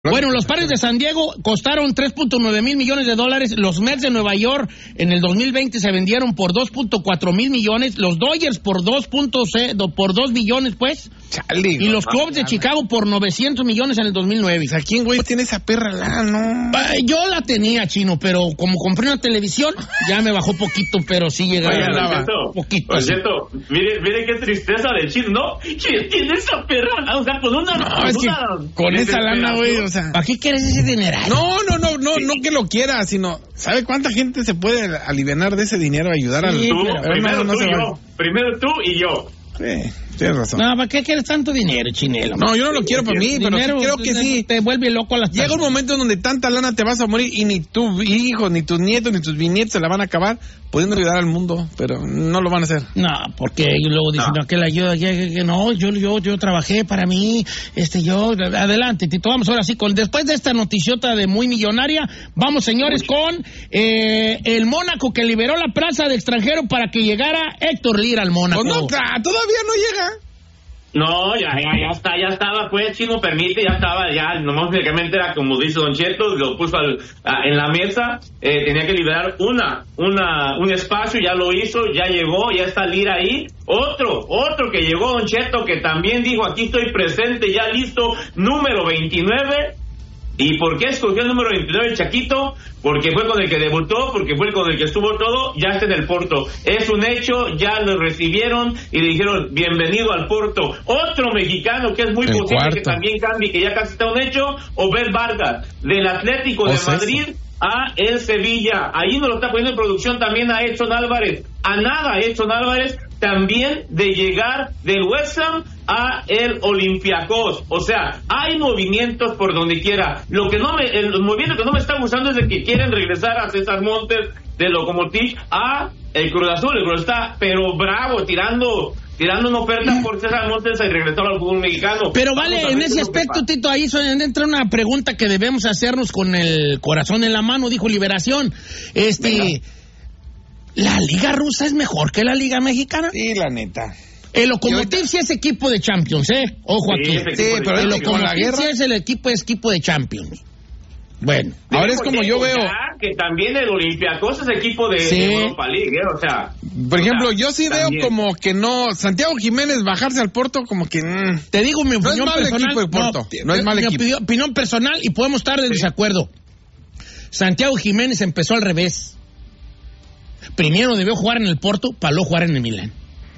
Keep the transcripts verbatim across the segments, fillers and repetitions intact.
Bueno, los Padres de San Diego costaron tres punto nueve mil millones de dólares. Los Mets de Nueva York en el dos mil veinte se vendieron por dos punto cuatro mil millones. Los Dodgers por dos millones, pues. Chale, y los Cubs de Chicago por novecientos millones en el dos mil nueve. O sea, ¿quién, güey, tiene esa perra lana? No. Yo la tenía, Chino, pero como compré una televisión, ya me bajó poquito, pero sí llegaba. Oye, a cierto, poquito. Por cierto, mire, mire qué tristeza del Chino, ¿no? ¿Quién tiene esa perra lana? O sea, con una... No, con es que una con esa lana, güey, o sea... ¿Para qué quieres ese dineral? No, no, no, no, no que lo quiera, sino... ¿Sabe cuánta gente se puede alivianar de ese dinero, ayudar al... Tú, pero primero no, no tú se y vale. yo. Primero tú y yo. Sí, tienes razón. No, ¿para qué quieres tanto dinero, Chinelo? No, yo no lo quiero para mí, pero sí Dinero, creo que sí. Te vuelve loco a las Llega un momento en donde tanta lana te vas a morir y ni tus hijos, ni tus nietos, ni tus bisnietos se la van a acabar pudiendo ayudar al mundo, pero no lo van a hacer. No, porque luego dicen no. que la ayuda, que, que no, yo, yo, yo trabajé para mí, este, yo, adelante, Tito, vamos ahora sí, con, después de esta noticiota de muy millonaria, vamos, señores, con eh, el Mónaco que liberó la plaza de extranjero para que llegara Héctor Lira al Mónaco. Pues no, todavía no llega. No, ya, ya, ya está, ya estaba, pues, Chino permite, ya estaba, ya, nomás únicamente era como dice Don Cheto, lo puso al, a, en la mesa, eh, tenía que liberar una, una, un espacio, ya lo hizo, ya llegó, ya está Lira ahí. Otro, otro que llegó, Don Cheto, que también dijo, aquí estoy presente, ya listo, número veintinueve. ¿Y por qué escogió el número veintinueve el Chaquito? Porque fue con el que debutó, porque fue con el que estuvo todo, ya está en el Porto. Es un hecho, ya lo recibieron y le dijeron, bienvenido al Porto. Otro mexicano que es muy el posible cuarto. que también cambie, que ya casi está un hecho, Obed Vargas, del Atlético de Madrid a el Sevilla. Ahí nos lo está poniendo en producción también a Edson Álvarez. A nada Edson Álvarez también de llegar del West Ham a el Olympiacos. O sea, hay movimientos por donde quiera. Lo que no me, el movimiento que no me está gustando es de que quieren regresar a César Montes de Lokomotiv a el Cruz Azul. El Cruz está, pero bravo, tirando tirando una oferta por César Montes y regresar al fútbol mexicano. Pero vale, en ese aspecto, Tito, ahí entra una pregunta que debemos hacernos con el corazón en la mano, dijo Liberación. Este... Venga. ¿La liga rusa es mejor que la liga mexicana? Sí, la neta. El Lokomotiv sí es equipo de Champions, ¿eh? Ojo sí, aquí. Sí, pero el el Lokomotiv sí es el equipo, es equipo de Champions. Bueno, ahora es como yo veo. Que también el Olympiacos es equipo de, sí. de Europa League, ¿eh? O sea. Por ejemplo, o sea, yo sí también. veo como que no. Santiago Jiménez bajarse al Porto, como que. Mm, te digo mi opinión no es mal personal. Equipo el Porto, no, no es mal mi equipo. Mi opinión personal y podemos estar de sí. desacuerdo. Santiago Jiménez empezó al revés. Primero debió jugar en el Porto para luego jugar en el Milán.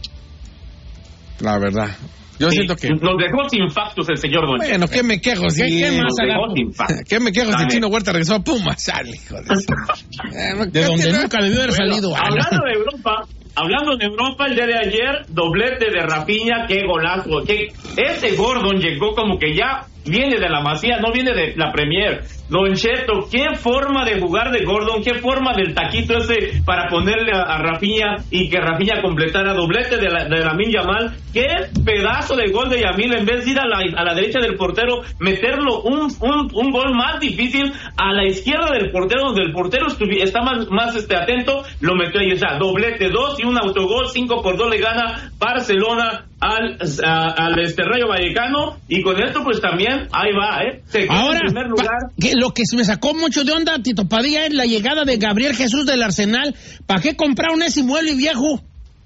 La verdad. Yo sí, siento que... Nos dejó sin factos el señor Don. Bueno, ¿qué me quejo si... ¿Qué, qué más nos dejó sin factos. ¿Qué me quejo si Dale. Chino Huerta regresó a Pumas? Sale, hijo de... de donde nunca debió haber bueno, salido. Hablando de Europa... Hablando de Europa, el día de ayer, doblete de Rafinha, qué golazo. Qué... Ese Gordon llegó como que ya viene de la Masía, no viene de la Premier. Don Cheto, qué forma de jugar de Gordon, qué forma del taquito ese para ponerle a, a Rafinha y que Rafinha completara doblete de la, de Lamine Yamal. Qué pedazo de gol de Yamil, en vez de ir a la, a la derecha del portero, meterlo un, un, un gol más difícil a la izquierda del portero, donde el portero estuvi, está más, más este, atento, lo metió ahí. O sea, doblete, dos y un autogol, cinco por dos le gana Barcelona al, a, al este Rayo Vallecano, y con esto pues también ahí va, ¿eh? Se queda ahora, en primer lugar. Pa, que lo que me sacó mucho de onda, Tito Padilla, es la llegada de Gabriel Jesús del Arsenal. ¿Para qué compraron ese mueble viejo?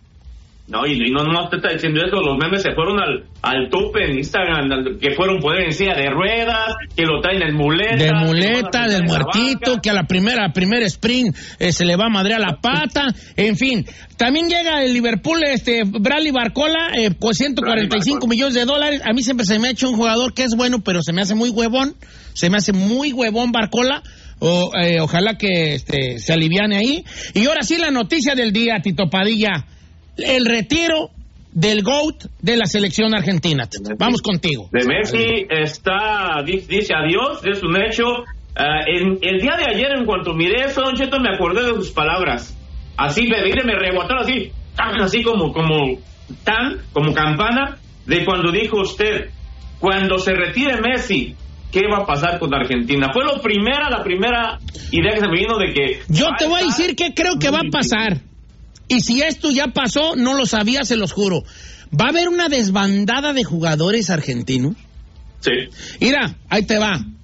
No, y, y no, no te está diciendo eso, los memes se fueron al, al tope en Instagram, al, que fueron poder en silla de ruedas, que lo traen en muleta. De muleta, del muertito, que a la primera, primer sprint eh, se le va a madrear la pata, en fin. También llega el Liverpool, este, Bradley Barcola, eh, con ciento cuarenta y cinco millones de dólares. A mí siempre se me ha hecho un jugador que es bueno, pero se me hace muy huevón, se me hace muy huevón Barcola. O, eh, ojalá que este, se aliviane ahí. Y ahora sí la noticia del día, Tito Padilla. El retiro del GOAT de la selección argentina. Vamos contigo. De Messi está, dice adiós, es un hecho. Uh, en, el día de ayer, en cuanto miré eso, Don Cheto, me acordé de sus palabras. Así, me, me rebotaron así, tan, así como, como, tan, como campana, de cuando dijo usted, cuando se retire Messi, ¿qué va a pasar con Argentina? Fue lo primera, la primera idea que se me vino de que... Yo te voy a decir qué creo que va a pasar. Y si esto ya pasó, no lo sabía, se los juro. Va a haber una desbandada de jugadores argentinos. Sí. Mira, ahí te va.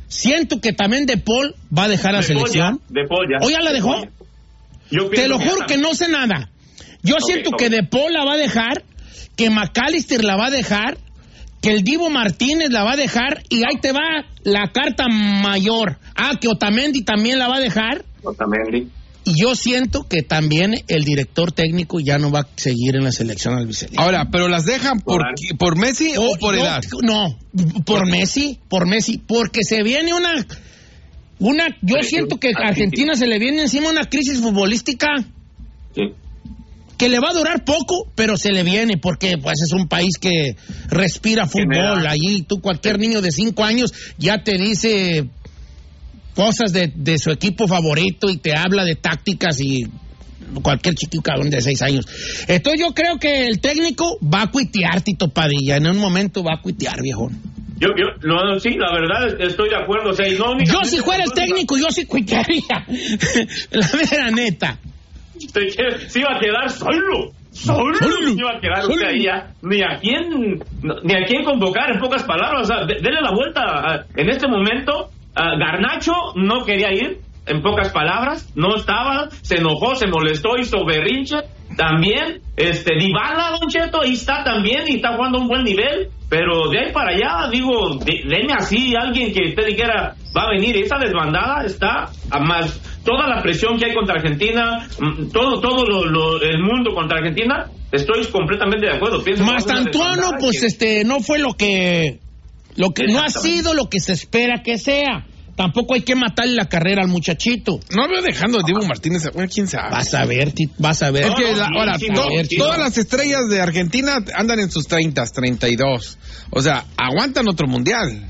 siento que también De Paul va a dejar la De Paul selección. ya, De Paul ya. ¿O ya la dejó? Yo Te lo juro ya que no sé nada. Yo okay, siento okay. que De Paul la va a dejar, que McAllister la va a dejar, que el Divo Martínez la va a dejar, y ahí te va la carta mayor. Ah, que Otamendi también la va a dejar. Otamendi. Y yo siento que también el director técnico ya no va a seguir en la selección albiceleste. Ahora, ¿pero las dejan por, por Messi o, o por no, edad? No, por Messi, por Messi, porque se viene una... una yo Presión siento que a argentina. Argentina se le viene encima una crisis futbolística Sí. que le va a durar poco, pero se le viene, porque pues es un país que respira fútbol. Genera. Allí tú, cualquier niño de cinco años ya te dice cosas de, de su equipo favorito y te habla de tácticas, y cualquier chiquito cabrón de seis años. Entonces yo creo que el técnico va a cuitear, Tito Padilla, en un momento va a cuitear, viejón. Yo, yo, no, sí, la verdad estoy de acuerdo. O sea, y no, Yo si fuera el técnico, yo sí cuitearía. La vera neta. Se iba a quedar solo. Solo, Solo. se iba a quedar usted ahí ya. Ni a quién, ni a quién convocar, en pocas palabras. O sea, de- dele la vuelta. a- en este momento, a Garnacho no quería ir, en pocas palabras. No estaba, se enojó, se molestó, hizo berrinche. También, este, Dybala, Don Cheto, ahí está también y está jugando a un buen nivel. Pero de ahí para allá, digo, de- deme así alguien que usted dijera va a venir. Esa desbandada está a más. Toda la presión que hay contra Argentina, mm, todo todo lo, lo- el mundo contra Argentina, estoy completamente de acuerdo. Pienso que va a ser una Mastantuano, desbandada pues que- este, no fue lo que, lo que no ha Exactamente. sido lo que se espera que sea. Tampoco hay que matarle la carrera al muchachito. No veo dejando a Diego Martínez. Bueno, quién sabe. Vas a ver, ti- vas a ver. Es que no, la- sí, ahora, sí, to- no, sí, todas no. las estrellas de Argentina andan en sus treinta, treinta y dos. O sea, aguantan otro mundial.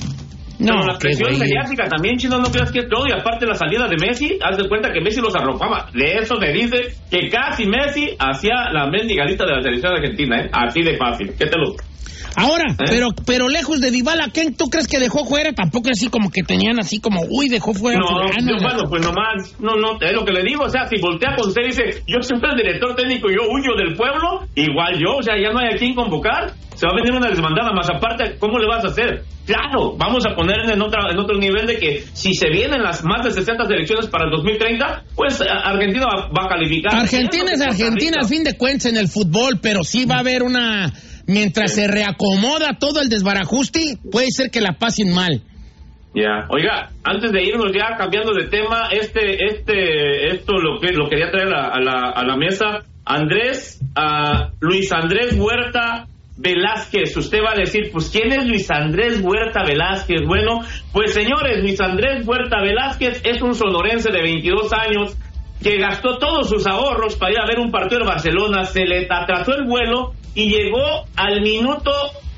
No, Pero la qué presión güey. mediática también, Chino, no creas que es todo. Y aparte la salida de Messi, haz de cuenta que Messi los arropaba. De eso se dice que casi Messi hacía la mendiga lista de la selección argentina, ¿eh? Así de fácil. ¿Qué te lo...? Ahora, ¿Eh? pero pero lejos de Dybala, ¿quién tú crees que dejó fuera? Tampoco es así como que tenían así como, uy, dejó fuera. No, fulano. yo, bueno, pues nomás, no, no, es lo que le digo, o sea, si voltea con usted y dice, yo soy el director técnico, yo huyo del pueblo, igual yo, o sea, ya no hay a quien convocar, se va a venir una desbandada, más aparte, ¿cómo le vas a hacer? Claro, vamos a poner en, otra, en otro nivel de que si se vienen las más de sesenta selecciones para el dos mil treinta, pues a- Argentina va, va a calificar. Argentina es Argentina, al fin de cuentas, en el fútbol, pero sí va a haber una... Mientras se reacomoda todo el desbarajuste, puede ser que la pasen mal. Ya, oiga, antes de irnos ya cambiando de tema, este, este, esto lo que lo quería traer a, a la, a la mesa. Andrés, a Luis Andrés Huerta Velázquez. Usted va a decir, pues, ¿quién es Luis Andrés Huerta Velázquez? Bueno, pues señores, Luis Andrés Huerta Velázquez es un sonorense de veintidós años que gastó todos sus ahorros para ir a ver un partido de Barcelona, se le atrasó el vuelo y llegó al minuto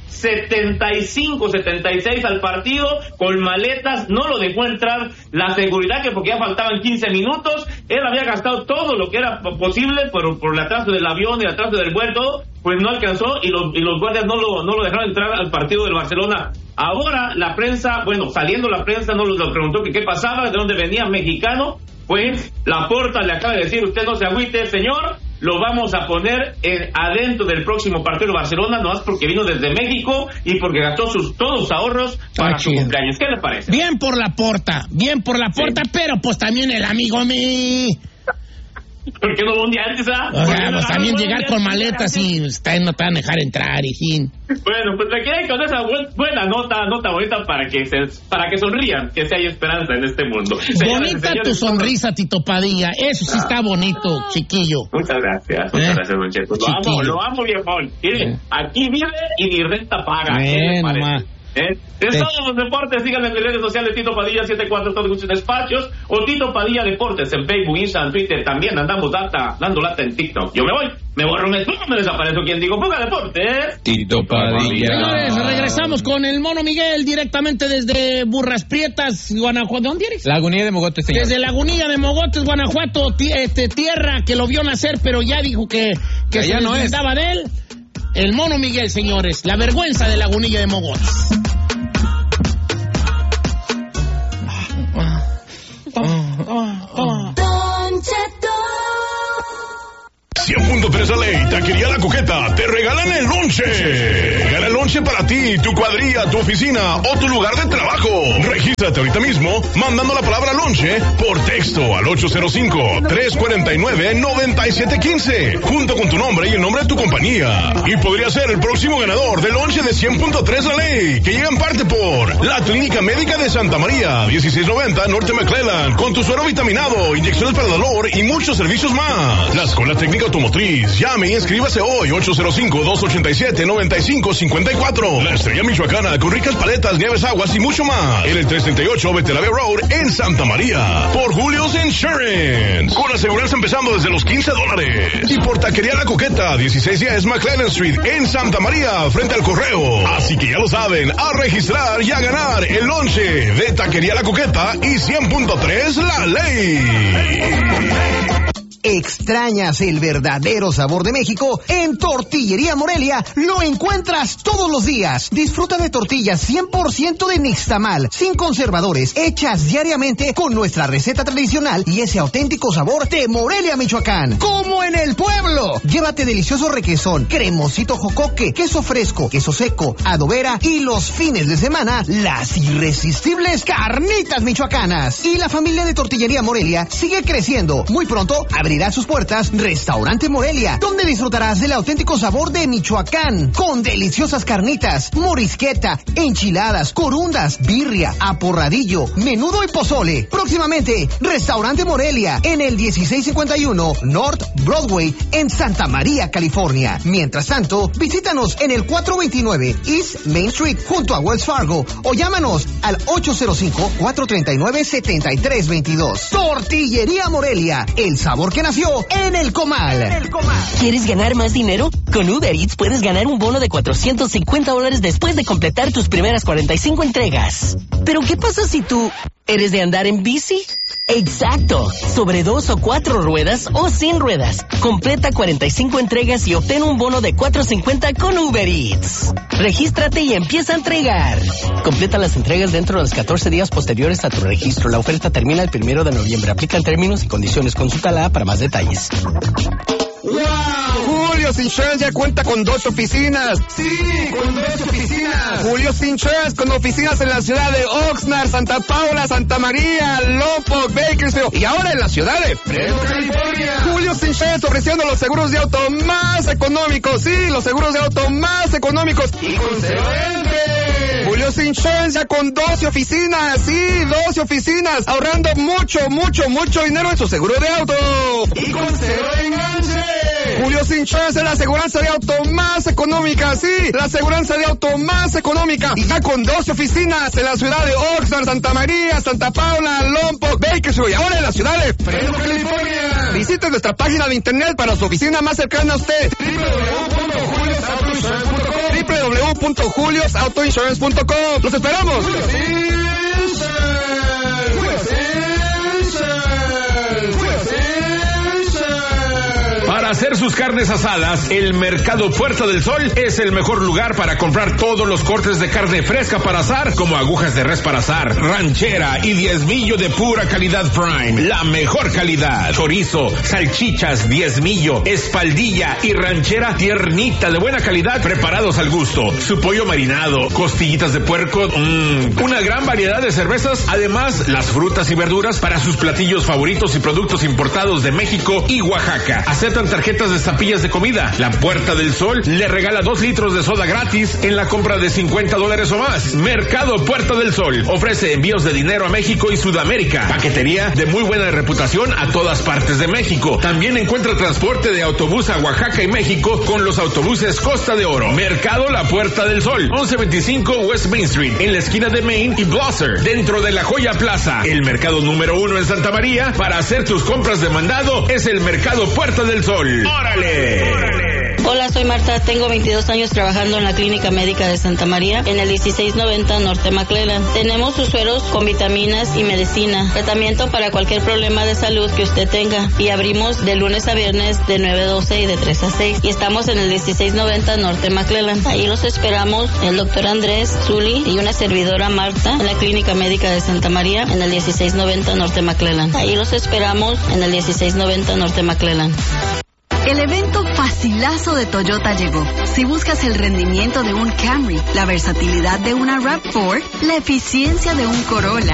setenta y cinco, setenta y seis al partido con maletas, no lo dejó entrar la seguridad, que porque ya faltaban quince minutos, él había gastado todo lo que era posible por, por el atraso del avión y el atraso del vuelo, todo, pues no alcanzó y los, y los guardias no lo, no lo dejaron entrar al partido del Barcelona. Ahora la prensa, bueno, saliendo la prensa no lo preguntó que qué pasaba, de dónde venía, mexicano, pues Laporta le acaba de decir, usted no se agüite, señor, lo vamos a poner en, adentro del próximo partido de Barcelona, no más porque vino desde México y porque gastó sus todos sus ahorros para Ah, su chido. cumpleaños. ¿Qué le parece? Bien por la porta, bien por la porta, Sí. pero pues también el amigo mi. ¿Por qué no hubo un día antes, ah? O ¿Por qué sea, no pues agarró también un llegar día con antes? maletas y está, no te van a dejar entrar, hijín. Bueno, pues le quieren con esa bu- buena nota, nota bonita para que se, para que sonrían, que si hay esperanza en este mundo. Señoras y Bonita señores, tu sonrisa, Tito Padilla. Eso sí está bonito, chiquillo. Muchas gracias, muchas ¿Eh? gracias, Don Cheto. Lo amo, Chiquillo. lo amo, viejón. Mire, ¿Eh? aquí vive y ni renta paga. ¿Qué le Bueno, parece? ma. ¿Eh? Es Sí. todos los deportes, síganme en mis redes sociales, Tito Padilla setenta y cuatro, todos muchos espacios, o Tito Padilla Deportes en Facebook, Instagram, Twitter, también andamos data, dando lata en TikTok. Yo me voy, me borro, me, me desaparezco, quien digo, Fuga Deportes. Tito Padilla. Señores, regresamos con el Mono Miguel directamente desde Burras Prietas, Guanajuato. ¿Dónde eres? Lagunilla de Mogotes, señor. Desde Lagunilla de Mogotes, Guanajuato, ti- este, tierra que lo vio nacer, pero ya dijo que, que Allá se no es. desligaba de él. El Mono Miguel, señores, la vergüenza de Lagunilla de Mogotes. cien punto tres veintitrés La Ley, Taquería La Coqueta, te regalan el lonche. Gana el lonche para ti, tu cuadrilla, tu oficina o tu lugar de trabajo. Regístrate ahorita mismo mandando la palabra lonche por texto al ocho cero cinco, tres cuatro nueve, nueve siete uno cinco junto con tu nombre y el nombre de tu compañía. Y podría ser el próximo ganador del lonche de cien punto tres La Ley, que llega en parte por la Clínica Médica de Santa María, dieciséis noventa Norte McClellan, con tu suero vitaminado, inyecciones para el dolor y muchos servicios más. La Escuela Técnica Automotriz. Llame y inscríbase hoy, ocho cero cinco, dos ocho siete, nueve cinco cinco cuatro. La Estrella Michoacana, con ricas paletas, nieves, aguas y mucho más. En el trescientos treinta y ocho Betelave Road, en Santa María. Por Julio's Insurance. Con aseguranza empezando desde los quince dólares. Y por Taquería La Coqueta, dieciséis diez McClellan Street, en Santa María, frente al correo. Así que ya lo saben, a registrar y a ganar el lonche de Taquería La Coqueta y cien punto tres La Ley. ¿Extrañas el verdadero sabor de México? En Tortillería Morelia lo encuentras todos los días. Disfruta de tortillas cien por ciento de nixtamal, sin conservadores, hechas diariamente con nuestra receta tradicional y ese auténtico sabor de Morelia, Michoacán. ¡Como en el pueblo! Llévate delicioso requesón, cremosito jocoque, queso fresco, queso seco, adobera y los fines de semana, las irresistibles carnitas michoacanas. Y la familia de Tortillería Morelia sigue creciendo. Muy pronto abrirá sus puertas Restaurante Morelia, donde disfrutarás del auténtico sabor de Michoacán, con deliciosas carnitas, morisqueta, enchiladas, corundas, birria, aporradillo, menudo y pozole. Próximamente, Restaurante Morelia, en el dieciséis cincuenta y uno North Broadway, en Santa María, California. Mientras tanto, visítanos en el cuatrocientos veintinueve East Main Street, junto a Wells Fargo, o llámanos al ocho cero cinco, cuatro tres nueve, siete tres dos dos. Tortillería Morelia, el sabor que nació en el comal. En el comal. ¿Quieres ganar más dinero? Con Uber Eats puedes ganar un bono de cuatrocientos cincuenta dólares después de completar tus primeras cuarenta y cinco entregas. Pero ¿qué pasa si tú eres de andar en bici? Exacto, sobre dos o cuatro ruedas o sin ruedas. Completa cuarenta y cinco entregas y obtén un bono de cuatrocientos cincuenta con Uber Eats. Regístrate y empieza a entregar. Completa las entregas dentro de los catorce días posteriores a tu registro. La oferta termina el primero de noviembre. Aplican términos y condiciones. Consúltala para más detalles. ¡Wow! Julio's Insurance ya cuenta con dos oficinas. Sí, con dos oficinas. Julio's Insurance con oficinas en la ciudad de Oxnard, Santa Paula, Santa María, Lompoc, Bakersfield y ahora en la ciudad de Fresno, California. Julio's Insurance ofreciendo los seguros de auto más económicos. Sí, los seguros de auto más económicos y con cero enganche. Julio's Insurance ya con doce oficinas. Sí, doce oficinas. Ahorrando mucho, mucho, mucho dinero en su seguro de auto. Y con cero enganche. Julio's Insurance es la aseguranza de auto más económica, sí, la aseguranza de auto más económica. Y ya con doce oficinas en la ciudad de Oxnard, Santa María, Santa Paula, Lompoc, Bakersfield y ahora en la ciudad de Fresno, California. Visite nuestra página de internet para su oficina más cercana a usted. w w w punto julios auto insurance punto com. ¡Los esperamos! Para hacer sus carnes asadas, el Mercado Puerta del Sol es el mejor lugar para comprar todos los cortes de carne fresca para asar, como agujas de res para asar, ranchera y diezmillo de pura calidad Prime, la mejor calidad. Chorizo, salchichas, diezmillo, espaldilla y ranchera tiernita de buena calidad, preparados al gusto. Su pollo marinado, costillitas de puerco, mmm, una gran variedad de cervezas, además las frutas y verduras para sus platillos favoritos y productos importados de México y Oaxaca. Aceptan tarjetas de estampillas de comida. La Puerta del Sol le regala dos litros de soda gratis en la compra de cincuenta dólares o más. Mercado Puerta del Sol ofrece envíos de dinero a México y Sudamérica. Paquetería de muy buena reputación a todas partes de México. También encuentra transporte de autobús a Oaxaca y México con los autobuses Costa de Oro. Mercado La Puerta del Sol, once veinticinco West Main Street, en la esquina de Main y Blosser, dentro de la Joya Plaza. El mercado número uno en Santa María para hacer tus compras de mandado es el Mercado Puerta del Sol. ¡Órale! ¡Órale! Hola, soy Marta, tengo veintidós años trabajando en la Clínica Médica de Santa María, en el dieciséis noventa Norte McClellan. Tenemos sus sueros con vitaminas y medicina, tratamiento para cualquier problema de salud que usted tenga, y abrimos de lunes a viernes de nueve a doce y de tres a seis, y estamos en el dieciséis noventa Norte McClellan. Ahí los esperamos el doctor Andrés Zuli y una servidora Marta en la Clínica Médica de Santa María, en el dieciséis noventa Norte McClellan. Ahí los esperamos en el dieciséis noventa Norte McClellan. El evento facilazo de Toyota llegó. Si buscas el rendimiento de un Camry, la versatilidad de una RAV cuatro, la eficiencia de un Corolla